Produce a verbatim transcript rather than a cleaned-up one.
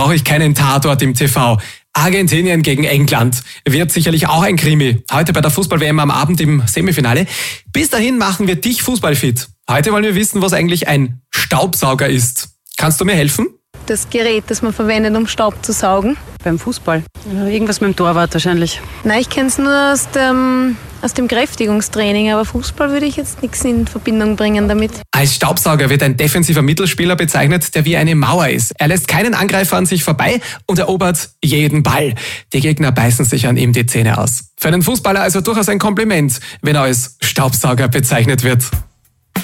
brauche ich keinen Tatort im T V. Argentinien gegen England wird sicherlich auch ein Krimi. Heute bei der Fußball-W M am Abend im Semifinale. Bis dahin machen wir dich fußballfit. Heute wollen wir wissen, was eigentlich ein Staubsauger ist. Kannst du mir helfen? Das Gerät, das man verwendet, um Staub zu saugen. Beim Fußball. Irgendwas mit dem Torwart wahrscheinlich. Nein, ich kenne es nur aus dem, aus dem Kräftigungstraining, aber Fußball würde ich jetzt nichts in Verbindung bringen damit. Als Staubsauger wird ein defensiver Mittelspieler bezeichnet, der wie eine Mauer ist. Er lässt keinen Angreifer an sich vorbei und erobert jeden Ball. Die Gegner beißen sich an ihm die Zähne aus. Für einen Fußballer also durchaus ein Kompliment, wenn er als Staubsauger bezeichnet wird.